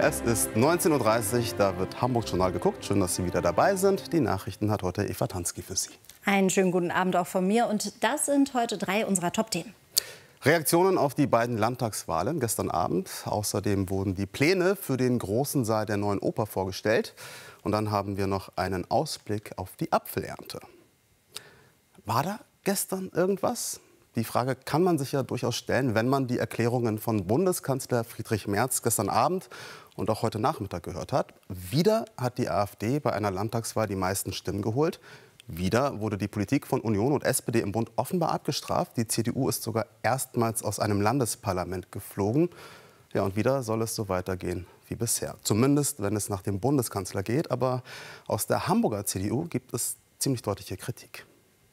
Es ist 19:30 Uhr, da wird Hamburg-Journal geguckt. Schön, dass Sie wieder dabei sind. Die Nachrichten hat heute Eva Tansky für Sie. Einen schönen guten Abend auch von mir. Und das sind heute 3 unserer Top-Themen. Reaktionen auf die beiden Landtagswahlen gestern Abend. Außerdem wurden die Pläne für den großen Saal der Neuen Oper vorgestellt. Und dann haben wir noch einen Ausblick auf die Apfelernte. War da gestern irgendwas? Die Frage kann man sich ja durchaus stellen, wenn man die Erklärungen von Bundeskanzler Friedrich Merz gestern Abend und auch heute Nachmittag gehört hat. Wieder hat die AfD bei einer Landtagswahl die meisten Stimmen geholt. Wieder wurde die Politik von Union und SPD im Bund offenbar abgestraft. Die CDU ist sogar erstmals aus einem Landesparlament geflogen. Ja, und wieder soll es so weitergehen wie bisher. Zumindest, wenn es nach dem Bundeskanzler geht. Aber aus der Hamburger CDU gibt es ziemlich deutliche Kritik.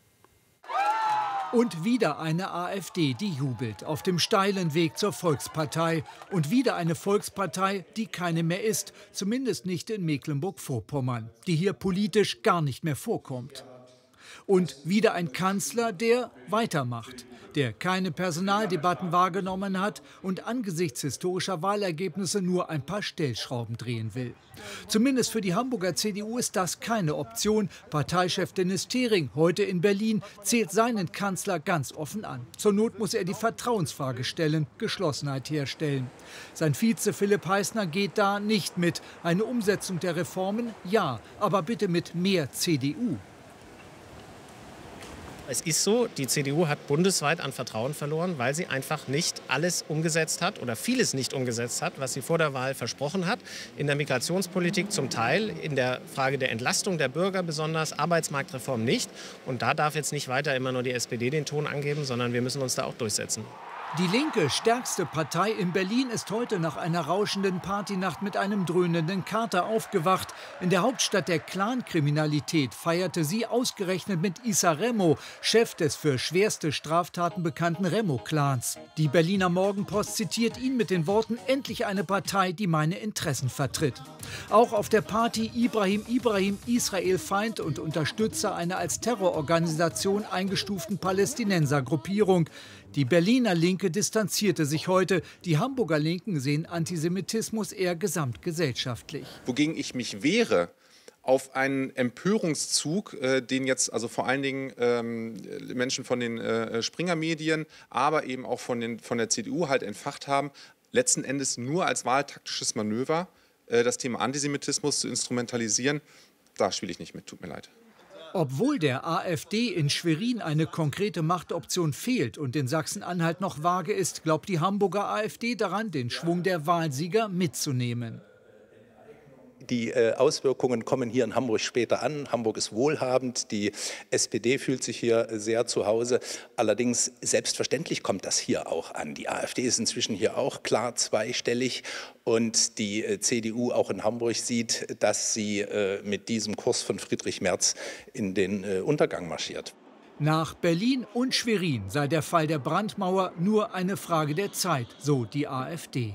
Und wieder eine AfD, die jubelt auf dem steilen Weg zur Volkspartei. Und wieder eine Volkspartei, die keine mehr ist, zumindest nicht in Mecklenburg-Vorpommern, die hier politisch gar nicht mehr vorkommt. Und wieder ein Kanzler, der weitermacht, der keine Personaldebatten wahrgenommen hat und angesichts historischer Wahlergebnisse nur ein paar Stellschrauben drehen will. Zumindest für die Hamburger CDU ist das keine Option. Parteichef Dennis Thering, heute in Berlin, zählt seinen Kanzler ganz offen an. Zur Not muss er die Vertrauensfrage stellen, Geschlossenheit herstellen. Sein Vize Philipp Heisner geht da nicht mit. Eine Umsetzung der Reformen, ja, aber bitte mit mehr CDU. Es ist so, die CDU hat bundesweit an Vertrauen verloren, weil sie einfach nicht alles umgesetzt hat oder vieles nicht umgesetzt hat, was sie vor der Wahl versprochen hat. In der Migrationspolitik zum Teil, in der Frage der Entlastung der Bürger besonders, Arbeitsmarktreform nicht. Und da darf jetzt nicht weiter immer nur die SPD den Ton angeben, sondern wir müssen uns da auch durchsetzen. Die Linke, stärkste Partei in Berlin, ist heute nach einer rauschenden Partynacht mit einem dröhnenden Kater aufgewacht. In der Hauptstadt der Clankriminalität feierte sie ausgerechnet mit Issa Remo, Chef des für schwerste Straftaten bekannten Remo-Clans. Die Berliner Morgenpost zitiert ihn mit den Worten: Endlich eine Partei, die meine Interessen vertritt. Auch auf der Party Ibrahim, Israel-Feind und Unterstützer einer als Terrororganisation eingestuften Palästinensergruppierung. Die Berliner Linke distanzierte sich heute. Die Hamburger Linken sehen Antisemitismus eher gesamtgesellschaftlich. Wogegen ich mich wehre, auf einen Empörungszug, den jetzt also vor allen Dingen Menschen von den Springer-Medien, aber eben auch von der CDU halt entfacht haben, letzten Endes nur als wahltaktisches Manöver das Thema Antisemitismus zu instrumentalisieren. Da spiele ich nicht mit, tut mir leid. Obwohl der AfD in Schwerin eine konkrete Machtoption fehlt und in Sachsen-Anhalt noch vage ist, glaubt die Hamburger AfD daran, den Schwung der Wahlsieger mitzunehmen. Die Auswirkungen kommen hier in Hamburg später an. Hamburg ist wohlhabend, die SPD fühlt sich hier sehr zu Hause. Allerdings selbstverständlich kommt das hier auch an. Die AfD ist inzwischen hier auch klar zweistellig und die CDU auch in Hamburg sieht, dass sie mit diesem Kurs von Friedrich Merz in den Untergang marschiert. Nach Berlin und Schwerin sei der Fall der Brandmauer nur eine Frage der Zeit, so die AfD.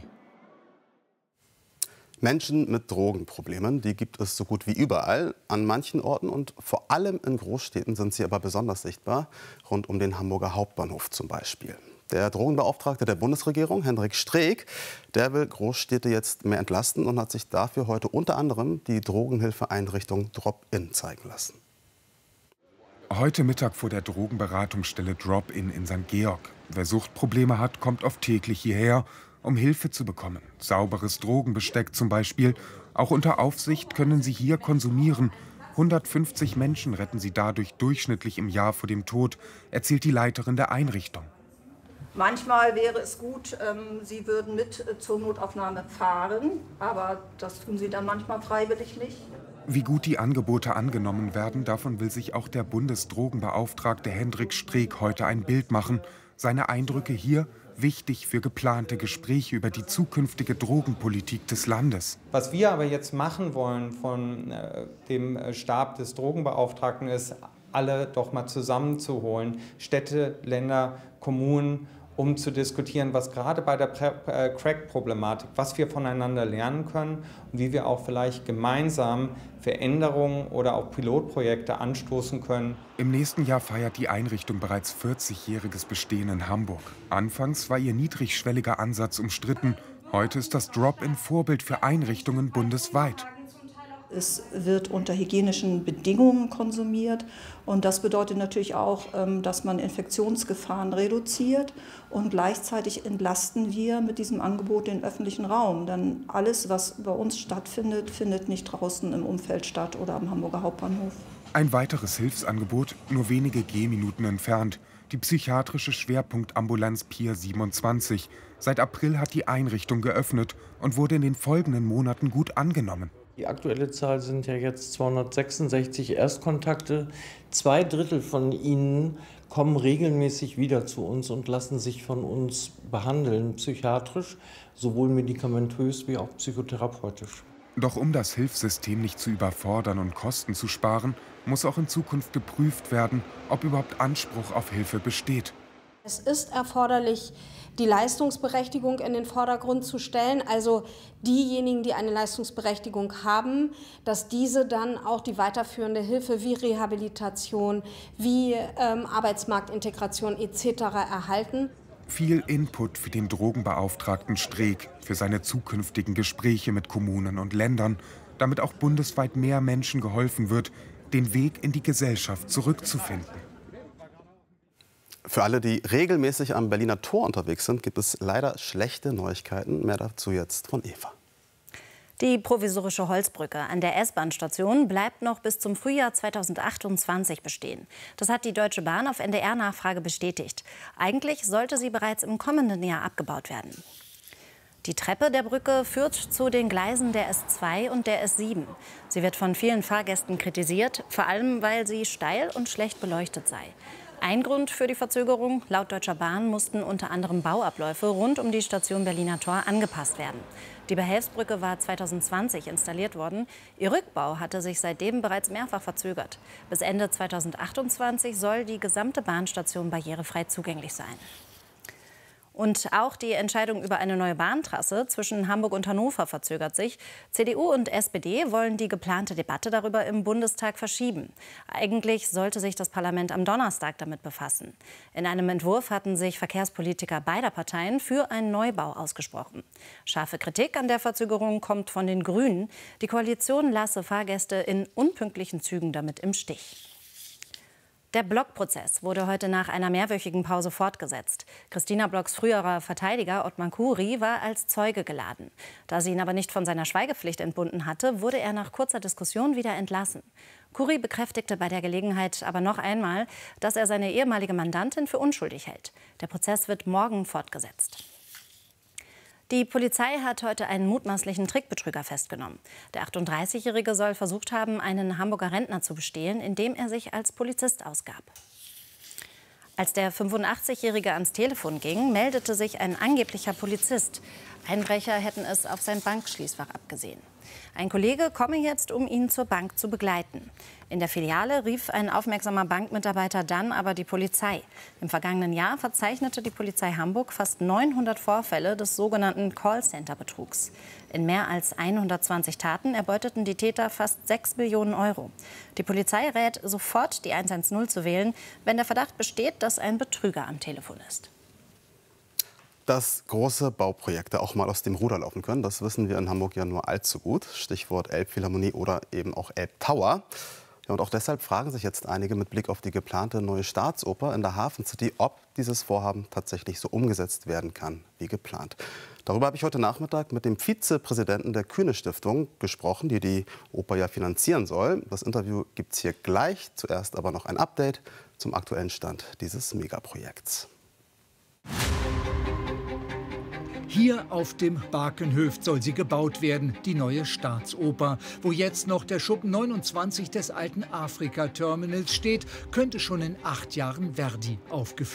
Menschen mit Drogenproblemen, die gibt es so gut wie überall, an manchen Orten und vor allem in Großstädten sind sie aber besonders sichtbar, rund um den Hamburger Hauptbahnhof zum Beispiel. Der Drogenbeauftragte der Bundesregierung, Hendrik Streeck, der will Großstädte jetzt mehr entlasten und hat sich dafür heute unter anderem die Drogenhilfeeinrichtung Drop-In zeigen lassen. Heute Mittag vor der Drogenberatungsstelle Drop-In in St. Georg. Wer Suchtprobleme hat, kommt oft täglich hierher, um Hilfe zu bekommen. Sauberes Drogenbesteck zum Beispiel. Auch unter Aufsicht können sie hier konsumieren. 150 Menschen retten sie dadurch durchschnittlich im Jahr vor dem Tod, erzählt die Leiterin der Einrichtung. Manchmal wäre es gut, sie würden mit zur Notaufnahme fahren, aber das tun sie dann manchmal freiwillig nicht. Wie gut die Angebote angenommen werden, davon will sich auch der Bundesdrogenbeauftragte Hendrik Streeck heute ein Bild machen. Seine Eindrücke hier: wichtig für geplante Gespräche über die zukünftige Drogenpolitik des Landes. Was wir aber jetzt machen wollen von dem Stab des Drogenbeauftragten ist, alle doch mal zusammenzuholen, Städte, Länder, Kommunen, um zu diskutieren, was gerade bei der Crack-Problematik, was wir voneinander lernen können und wie wir auch vielleicht gemeinsam Veränderungen oder auch Pilotprojekte anstoßen können. Im nächsten Jahr feiert die Einrichtung bereits 40-jähriges Bestehen in Hamburg. Anfangs war ihr niedrigschwelliger Ansatz umstritten. Heute ist das Drop-in Vorbild für Einrichtungen bundesweit. Es wird unter hygienischen Bedingungen konsumiert und das bedeutet natürlich auch, dass man Infektionsgefahren reduziert und gleichzeitig entlasten wir mit diesem Angebot den öffentlichen Raum. Denn alles, was bei uns stattfindet, findet nicht draußen im Umfeld statt oder am Hamburger Hauptbahnhof. Ein weiteres Hilfsangebot, nur wenige Gehminuten entfernt. Die psychiatrische Schwerpunktambulanz Pier 27. Seit April hat die Einrichtung geöffnet und wurde in den folgenden Monaten gut angenommen. Die aktuelle Zahl sind ja jetzt 266 Erstkontakte. 2/3 von ihnen kommen regelmäßig wieder zu uns und lassen sich von uns behandeln, psychiatrisch, sowohl medikamentös wie auch psychotherapeutisch. Doch um das Hilfssystem nicht zu überfordern und Kosten zu sparen, muss auch in Zukunft geprüft werden, ob überhaupt Anspruch auf Hilfe besteht. Es ist erforderlich, die Leistungsberechtigung in den Vordergrund zu stellen, also diejenigen, die eine Leistungsberechtigung haben, dass diese dann auch die weiterführende Hilfe wie Rehabilitation, wie Arbeitsmarktintegration etc. erhalten. Viel Input für den Drogenbeauftragten Streeck, für seine zukünftigen Gespräche mit Kommunen und Ländern, damit auch bundesweit mehr Menschen geholfen wird, den Weg in die Gesellschaft zurückzufinden. Für alle, die regelmäßig am Berliner Tor unterwegs sind, gibt es leider schlechte Neuigkeiten. Mehr dazu jetzt von Eva. Die provisorische Holzbrücke an der S-Bahn-Station bleibt noch bis zum Frühjahr 2028 bestehen. Das hat die Deutsche Bahn auf NDR-Nachfrage bestätigt. Eigentlich sollte sie bereits im kommenden Jahr abgebaut werden. Die Treppe der Brücke führt zu den Gleisen der S2 und der S7. Sie wird von vielen Fahrgästen kritisiert, vor allem weil sie steil und schlecht beleuchtet sei. Ein Grund für die Verzögerung: laut Deutscher Bahn mussten unter anderem Bauabläufe rund um die Station Berliner Tor angepasst werden. Die Behelfsbrücke war 2020 installiert worden. Ihr Rückbau hatte sich seitdem bereits mehrfach verzögert. Bis Ende 2028 soll die gesamte Bahnstation barrierefrei zugänglich sein. Und auch die Entscheidung über eine neue Bahntrasse zwischen Hamburg und Hannover verzögert sich. CDU und SPD wollen die geplante Debatte darüber im Bundestag verschieben. Eigentlich sollte sich das Parlament am Donnerstag damit befassen. In einem Entwurf hatten sich Verkehrspolitiker beider Parteien für einen Neubau ausgesprochen. Scharfe Kritik an der Verzögerung kommt von den Grünen. Die Koalition lasse Fahrgäste in unpünktlichen Zügen damit im Stich. Der Block-Prozess wurde heute nach einer mehrwöchigen Pause fortgesetzt. Christina Blocks früherer Verteidiger Ottmar Khoury war als Zeuge geladen. Da sie ihn aber nicht von seiner Schweigepflicht entbunden hatte, wurde er nach kurzer Diskussion wieder entlassen. Khoury bekräftigte bei der Gelegenheit aber noch einmal, dass er seine ehemalige Mandantin für unschuldig hält. Der Prozess wird morgen fortgesetzt. Die Polizei hat heute einen mutmaßlichen Trickbetrüger festgenommen. Der 38-Jährige soll versucht haben, einen Hamburger Rentner zu bestehlen, indem er sich als Polizist ausgab. Als der 85-Jährige ans Telefon ging, meldete sich ein angeblicher Polizist. Einbrecher hätten es auf sein Bankschließfach abgesehen. Ein Kollege komme jetzt, um ihn zur Bank zu begleiten. In der Filiale rief ein aufmerksamer Bankmitarbeiter dann aber die Polizei. Im vergangenen Jahr verzeichnete die Polizei Hamburg fast 900 Vorfälle des sogenannten Callcenter-Betrugs. In mehr als 120 Taten erbeuteten die Täter fast 6 Millionen Euro. Die Polizei rät, sofort die 110 zu wählen, wenn der Verdacht besteht, dass ein Betrüger am Telefon ist. Dass große Bauprojekte auch mal aus dem Ruder laufen können, das wissen wir in Hamburg ja nur allzu gut. Stichwort Elbphilharmonie oder eben auch Elbtower. Ja, und auch deshalb fragen sich jetzt einige mit Blick auf die geplante neue Staatsoper in der Hafen City, ob dieses Vorhaben tatsächlich so umgesetzt werden kann wie geplant. Darüber habe ich heute Nachmittag mit dem Vizepräsidenten der Kühne-Stiftung gesprochen, die die Oper ja finanzieren soll. Das Interview gibt es hier gleich. Zuerst aber noch ein Update zum aktuellen Stand dieses Megaprojekts. Hier auf dem Barkenhöft soll sie gebaut werden, die neue Staatsoper. Wo jetzt noch der Schuppen 29 des alten Afrika-Terminals steht, könnte schon in 8 Jahren Verdi aufgeführt werden.